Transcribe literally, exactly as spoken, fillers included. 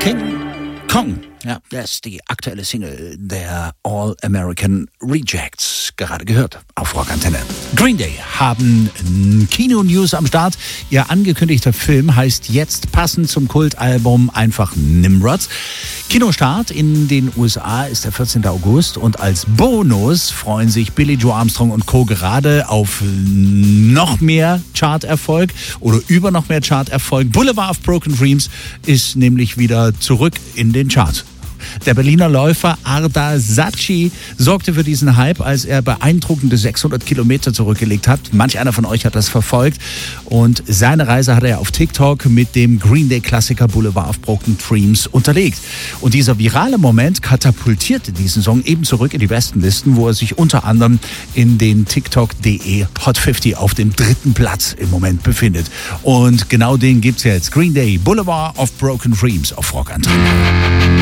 King Kong. Ja, das ist die aktuelle Single der All American Rejects. Gerade gehört auf Rockantenne. Green Day haben Kino-News am Start. Ihr angekündigter Film heißt jetzt passend zum Kultalbum einfach Nimrod. Kinostart in den U S A ist der vierzehnten August und als Bonus freuen sich Billie Joe Armstrong und Co. gerade auf noch mehr Charterfolg oder über noch mehr Charterfolg. Boulevard of Broken Dreams ist nämlich wieder zurück in den Charts. Der Berliner Läufer Arda Sacchi sorgte für diesen Hype, als er beeindruckende sechshundert Kilometer zurückgelegt hat. Manch einer von euch hat das verfolgt. Und seine Reise hat er auf TikTok mit dem Green Day-Klassiker Boulevard of Broken Dreams unterlegt. Und dieser virale Moment katapultierte diesen Song eben zurück in die Bestenlisten, wo er sich unter anderem in den TikTok punkt de Hot fünfzig auf dem dritten Platz im Moment befindet. Und genau den gibt's jetzt. Green Day, Boulevard of Broken Dreams auf Rockantenne.